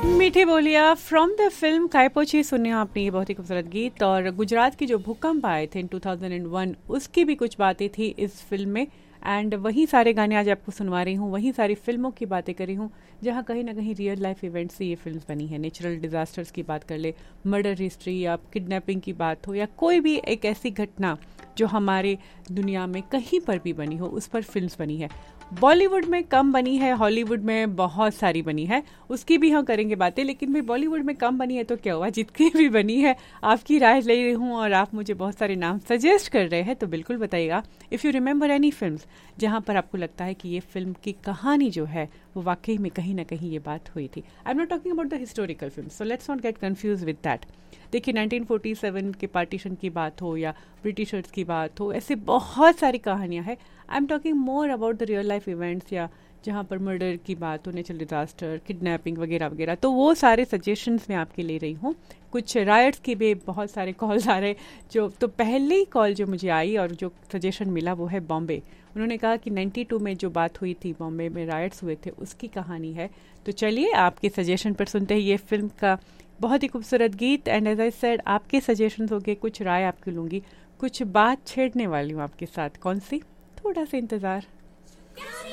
मीठी बोलिया from the film कायपोची सुने आपने ये बहुत ही खूबसूरत गीत। और गुजरात की जो भूकंप आए थे इन 2001 उसकी भी कुछ बातें थी इस फिल्म में। एंड वही सारे गाने आज आपको सुनवा रही हूँ, वही सारी फिल्मों की बातें करी हूँ जहाँ कहीं ना कहीं रियल लाइफ इवेंट्स से ये फिल्म बनी है। नेचुरल डिजास्टर्स की बात कर ले, मर्डर हिस्ट्री या किडनैपिंग की बात हो, या कोई भी एक ऐसी घटना जो हमारे दुनिया में कहीं पर भी बनी हो उस पर फिल्म्स बनी है। बॉलीवुड में कम बनी है, हॉलीवुड में बहुत सारी बनी है, उसकी भी हम करेंगे बातें। लेकिन भाई बॉलीवुड में कम बनी है तो क्या हुआ, जितनी भी बनी है आपकी राय ले रही हूँ और आप मुझे बहुत सारे नाम सजेस्ट कर रहे हैं, तो बिल्कुल बताइएगा if you remember any films जहाँ पर आपको लगता है कि ये फिल्म की कहानी जो है वो वाकई में कहीं ना कहीं ये बात हुई थी। I am not talking about the historical film, so let's not get confuse with that. देखिए 1947 के पार्टीशन की बात हो या ब्रिटिशर्स की बात हो, ऐसे बहुत सारी कहानियाँ हैं। I am talking more about the real life events, या जहाँ पर मर्डर की बात हो, नेचुरल डिजास्टर, किडनैपिंग वगैरह वगैरह। तो वो सारे सजेशंस मैं आपके ले रही हूँ। कुछ रायट्स की भी बहुत सारे कॉल्स आ रहे, जो तो पहली कॉल जो मुझे आई और जो सजेशन मिला वो है बॉम्बे। उन्होंने कहा कि 92 में जो बात हुई थी, बॉम्बे में रायट्स हुए थे, उसकी कहानी है। तो चलिए आपके सजेशन पर सुनते हैं ये फिल्म का बहुत ही खूबसूरत गीत। एंड एज आई सेड, आपके सजेशन हो गए, कुछ राय आपकी लूँगी, कुछ बात छेड़ने वाली हूँ आपके साथ। कौन सी, थोड़ा सा इंतज़ार।